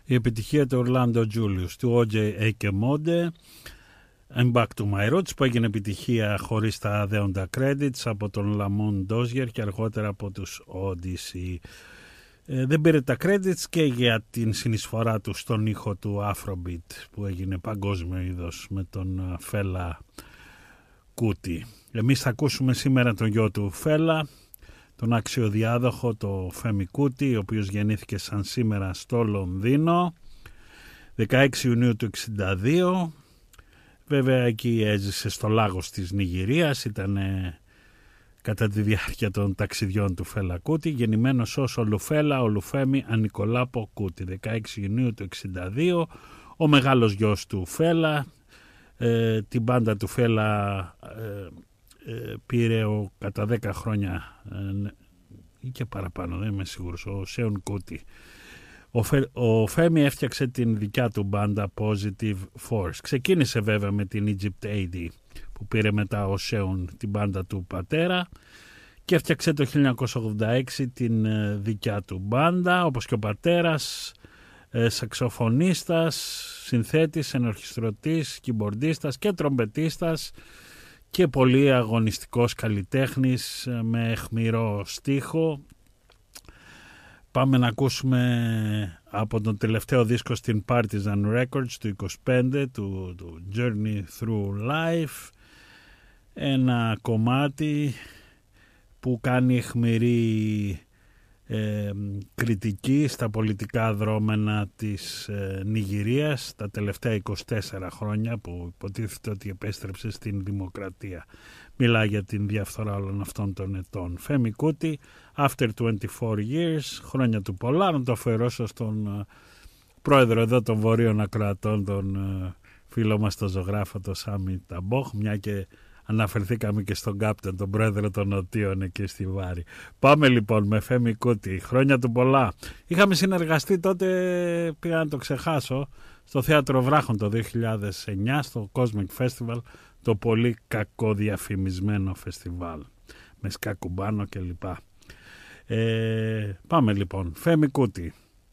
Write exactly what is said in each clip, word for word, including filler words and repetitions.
η επιτυχία του Orlando Julius, του ο τζέι Ekemonde, I'm Back to My Roots, που έγινε επιτυχία χωρίς τα δέοντα credits από τον Lamont Dozier και αργότερα από τους Odyssey. Ε, δεν πήρε τα credits και για την συνεισφορά του στον ήχο του Afrobeat που έγινε παγκόσμιο είδος με τον Φέλα Κούτι. Εμείς θα ακούσουμε σήμερα τον γιο του Φέλα, τον αξιοδιάδοχο, το Φέμι Κούτι, ο οποίος γεννήθηκε σαν σήμερα στο Λονδίνο δεκαέξι Ιουνίου του εξήντα δύο. Βέβαια εκεί έζησε στο Λάγος της Νιγηρίας, ήταν κατά τη διάρκεια των ταξιδιών του Φέλα Κούτι, γεννημένος ως Ολουφέλα Ολουφέμι Ανικολάπο Κούτι, δεκαέξι Ιουνίου του εξήντα δύο, ο μεγάλος γιος του Φέλα. Ε, την μπάντα του Φέλα ε, ε, πήρε ο, κατά δέκα χρόνια ε, ή και παραπάνω, δεν είμαι σίγουρος, ο Σέουν Κούτι. Ο, Φε, ο Φέμι έφτιαξε την δικιά του μπάντα Positive Force. Ξεκίνησε βέβαια με την Egypt έι ντι που πήρε μετά ο Σέουν την μπάντα του πατέρα και έφτιαξε το χίλια εννιακόσια ογδόντα έξι την ε, δικιά του μπάντα, όπως και ο πατέρας, ε, σαξοφωνίστας, συνθέτης, ενορχιστρωτής, κιμπορντίστας και τρομπετίστας και πολύ αγωνιστικός καλλιτέχνης ε, με αιχμηρό στίχο. Πάμε να ακούσουμε από τον τελευταίο δίσκο στην Partisan Records του είκοσι πέντε, του, του Journey Through Life, ένα κομμάτι που κάνει αιχμηρή ε, κριτική στα πολιτικά δρόμενα της ε, Νιγηρίας τα τελευταία είκοσι τέσσερα χρόνια που υποτίθεται ότι επέστρεψε στην δημοκρατία. Μιλάει για την διαφθορά όλων αυτών των ετών. Φέμι Κούτι, After είκοσι τέσσερα years, χρόνια του πολλά, να το αφιερώσω στον uh, πρόεδρο εδώ των Βορείων Ακροατών, τον uh, φίλο μας τον ζωγράφο, τον Σάμι Ταμπόχ, μια και αναφερθήκαμε και στον Κάπτεν, τον πρόεδρο των Νοτίων εκεί στη Βάρη. Πάμε λοιπόν με Φέμι Κούτι, χρόνια του πολλά. Είχαμε συνεργαστεί τότε, πήγα να το ξεχάσω, στο Θέατρο Βράχων το δύο χιλιάδες εννιά, στο Cosmic Festival, το πολύ κακοδιαφημισμένο φεστιβάλ με σκακουμπάνο κλπ. Ε, πάμε λοιπόν, Φέμι Κούτι.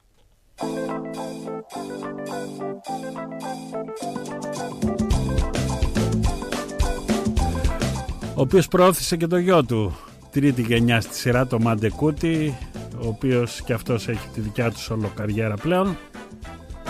Ο οποίος προώθησε και το γιο του, τρίτη γενιά στη σειρά, το Μάντε Κούτι, ο οποίος και αυτός έχει τη δικιά του σολοκαριέρα πλέον.